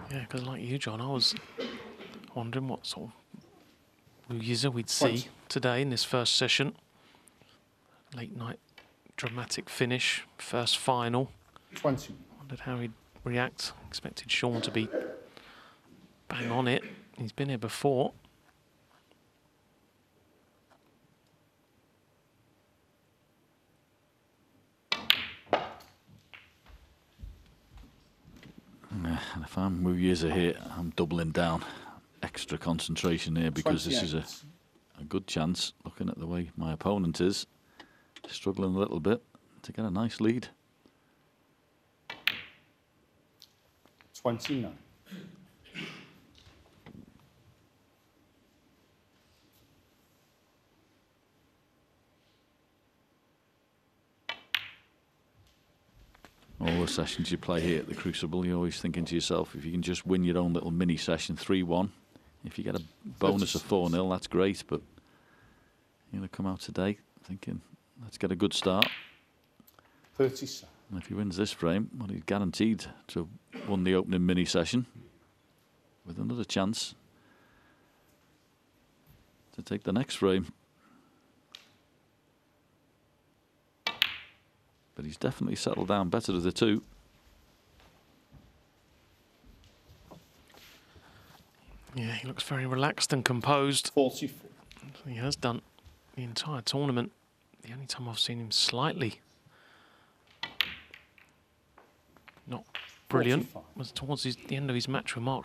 Yeah, because like you, John, I was wondering what sort of user we'd see today in this first session. Late night dramatic finish, first final. 20. Wondered how he'd react. Expected Sean to be bang on it. He's been here before. And if I'm with user here, I'm doubling down. Extra concentration here because this is a good chance, looking at the way my opponent is, struggling a little bit, to get a nice lead. 29. All the sessions you play here at the Crucible, you're always thinking to yourself, if you can just win your own little mini session 3-1, if you get a bonus of 4-0, that's great, but you're going to come out today thinking, let's get a good start. 37. And if he wins this frame, well, he's guaranteed to have won the opening mini session with another chance to take the next frame. But he's definitely settled down better of the two. Yeah, he looks very relaxed and composed. 44. He has done the entire tournament. The only time I've seen him slightly not brilliant 45. was towards the end of his match with Mark